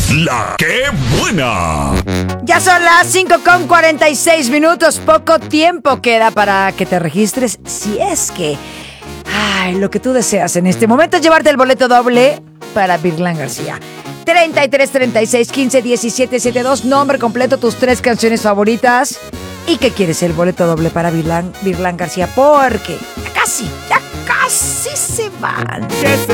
La que buena. Ya son las 5:46. Poco tiempo queda para que te registres. Si es que lo que tú deseas en este momento es llevarte el boleto doble para Virlán García. 33 36 15 17 72. Nombre completo, tus 3 canciones favoritas. ¿Y qué quieres? El boleto doble para Virlán García. Porque ya casi se van. Que se